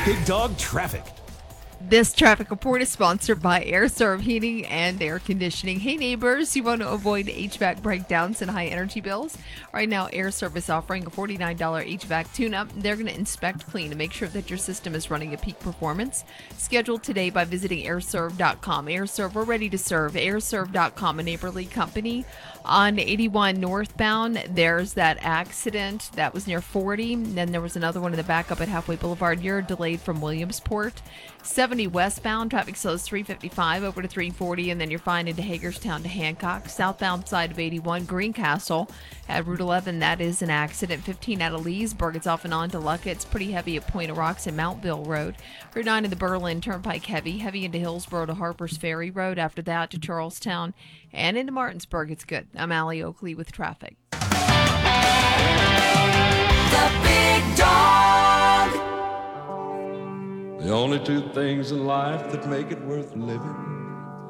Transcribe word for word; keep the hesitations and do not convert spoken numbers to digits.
Big Dog Traffic. This traffic report is sponsored by AirServe Heating and Air Conditioning. Hey neighbors, you want to avoid H V A C breakdowns and high energy bills? Right now, AirServe is offering a forty-nine dollars H V A C tune-up. They're going to inspect, clean, and make sure that your system is running at peak performance. Schedule today by visiting airserve dot com. AirServe, we're ready to serve. airserve dot com, a neighborly company. On eighty-one northbound, there's that accident that was near forty. Then there was another one in the backup at Halfway Boulevard. You're delayed from Williamsport. seventy westbound, traffic slows three fifty-five over to three forty, and then you're fine into Hagerstown to Hancock. Southbound side of eighty-one, Greencastle at Route eleven, that is an accident. fifteen out of Leesburg, it's off and on to Lucca. It's pretty heavy at Point of Rocks and Mountville Road. Route nine in the Berlin Turnpike, heavy. Heavy into Hillsborough to Harper's Ferry Road. After that to Charlestown and into Martinsburg, it's good. I'm Allie Oakley with traffic. The Big Dog. The only two things in life that make it worth living